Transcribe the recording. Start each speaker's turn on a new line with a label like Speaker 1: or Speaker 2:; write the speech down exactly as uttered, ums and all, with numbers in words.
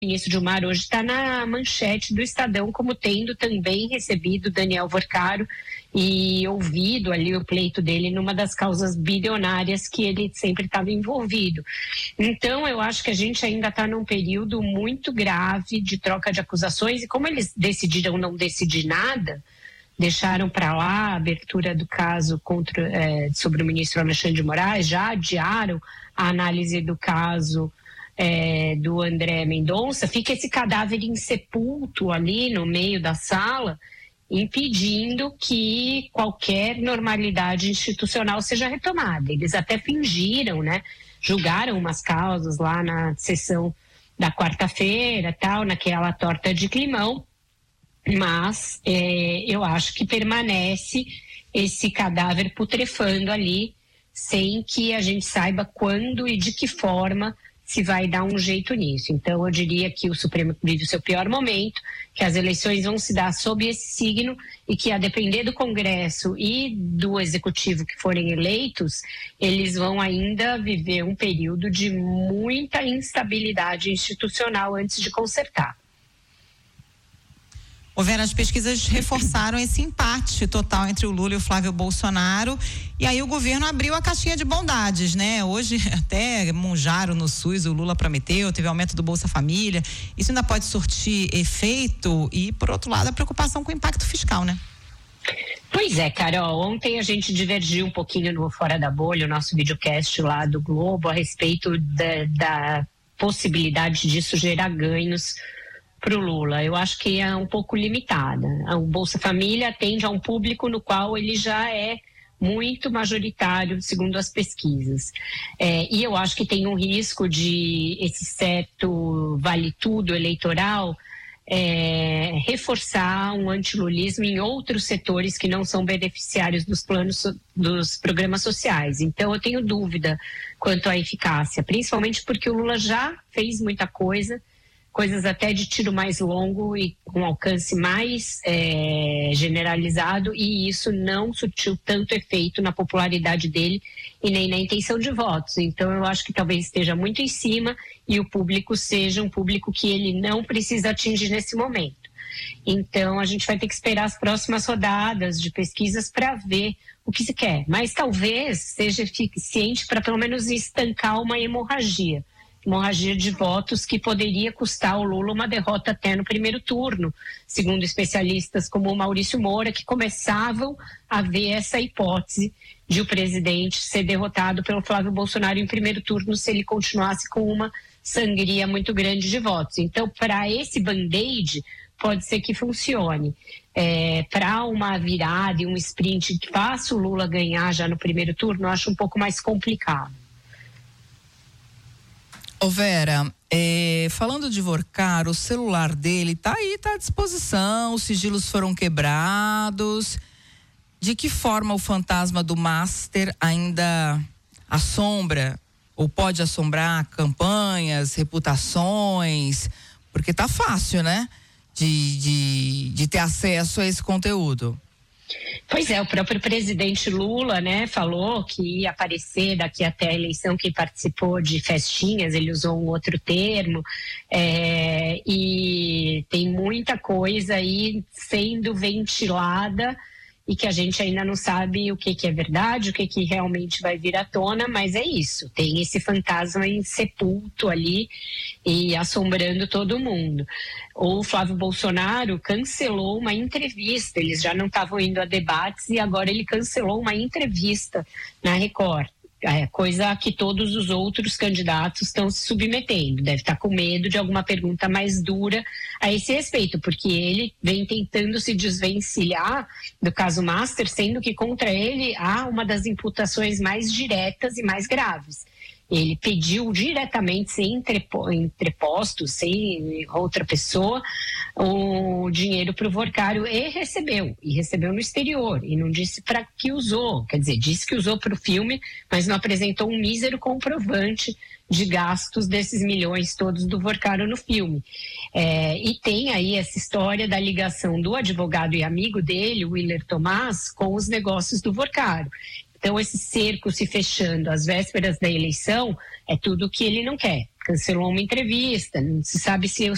Speaker 1: ministro Gilmar hoje está na manchete do Estadão como tendo também recebido Daniel Vorcaro e ouvido ali o pleito dele numa das causas bilionárias que ele sempre estava envolvido. Então eu acho que a gente ainda está num período muito grave de troca de acusações, e como eles decidiram não decidir nada, deixaram para lá a abertura do caso contra, é, sobre o ministro Alexandre de Moraes, já adiaram a análise do caso É, do André Mendonça, fica esse cadáver insepulto ali no meio da sala, impedindo que qualquer normalidade institucional seja retomada. Eles até fingiram, né? Julgaram umas causas lá na sessão da quarta-feira, tal, naquela torta de climão, mas é, eu acho que permanece esse cadáver putrefando ali, sem que a gente saiba quando e de que forma se vai dar um jeito nisso. Então eu diria que o Supremo vive o seu pior momento, que as eleições vão se dar sob esse signo e que, a depender do Congresso e do Executivo que forem eleitos, eles vão ainda viver um período de muita instabilidade institucional antes de consertar.
Speaker 2: Ô Vera, as pesquisas reforçaram esse empate total entre o Lula e o Flávio Bolsonaro, e aí o governo abriu a caixinha de bondades, né? Hoje até Monjaro no SUS, o Lula prometeu, teve aumento do Bolsa Família, isso ainda pode surtir efeito, e por outro lado a preocupação com o impacto fiscal, né?
Speaker 1: Pois é, Carol, ontem a gente divergiu um pouquinho no Fora da Bolha, o nosso videocast lá do Globo, a respeito da, da possibilidade disso gerar ganhos para o Lula. Eu acho que é um pouco limitada. O Bolsa Família atende a um público no qual ele já é muito majoritário, segundo as pesquisas. É, e eu acho que tem um risco de esse certo vale-tudo eleitoral é, reforçar um antilulismo em outros setores que não são beneficiários dos planos, dos programas sociais. Então eu tenho dúvida quanto à eficácia, principalmente porque o Lula já fez muita coisa, coisas até de tiro mais longo e com alcance mais é, generalizado, e isso não surtiu tanto efeito na popularidade dele e nem na intenção de votos. Então eu acho que talvez esteja muito em cima e o público seja um público que ele não precisa atingir nesse momento. Então a gente vai ter que esperar as próximas rodadas de pesquisas para ver o que se quer, mas talvez seja eficiente para pelo menos estancar uma hemorragia. hemorragia de votos que poderia custar ao Lula uma derrota até no primeiro turno, segundo especialistas como o Maurício Moura, que começavam a ver essa hipótese de o presidente ser derrotado pelo Flávio Bolsonaro em primeiro turno se ele continuasse com uma sangria muito grande de votos. Então, para esse band-aid, pode ser que funcione. É, para uma virada e um sprint que faça o Lula ganhar já no primeiro turno, eu acho um pouco mais complicado.
Speaker 3: Ô Vera, é, falando de Vorcaro, o celular dele tá aí, tá à disposição, os sigilos foram quebrados. De que forma o fantasma do Master ainda assombra, ou pode assombrar campanhas, reputações? Porque tá fácil, né? De, de, de ter acesso a esse conteúdo.
Speaker 1: Pois é, o próprio presidente Lula, né, falou que ia aparecer daqui até a eleição quem participou de festinhas, ele usou um outro termo, é, e tem muita coisa aí sendo ventilada e que a gente ainda não sabe o que, que é verdade, o que, que realmente vai vir à tona, mas é isso, tem esse fantasma insepulto ali e assombrando todo mundo. O Flávio Bolsonaro cancelou uma entrevista, eles já não estavam indo a debates e agora ele cancelou uma entrevista na Record. É, coisa que todos os outros candidatos estão se submetendo, deve estar com medo de alguma pergunta mais dura a esse respeito, porque ele vem tentando se desvencilhar do caso Master, sendo que contra ele há uma das imputações mais diretas e mais graves. Ele pediu diretamente, sem entreposto, sem outra pessoa, o dinheiro para o Vorcaro e recebeu. E recebeu no exterior. E não disse para que usou. Quer dizer, disse que usou para o filme, mas não apresentou um mísero comprovante de gastos desses milhões todos do Vorcaro no filme. É, e tem aí essa história da ligação do advogado e amigo dele, o Willer Tomás, com os negócios do Vorcaro. Então, esse cerco se fechando às vésperas da eleição é tudo o que ele não quer. Cancelou uma entrevista, não se sabe se